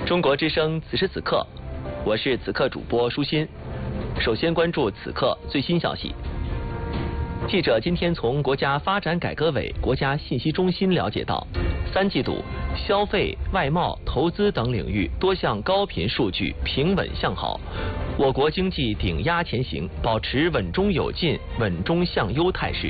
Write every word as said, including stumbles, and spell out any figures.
中国之声此时此刻，我是此刻主播舒心。首先关注此刻最新消息。记者今天从国家发展改革委国家信息中心了解到，三季度消费、外贸、投资等领域多项高频数据平稳向好，我国经济顶压前行，保持稳中有进、稳中向优态势。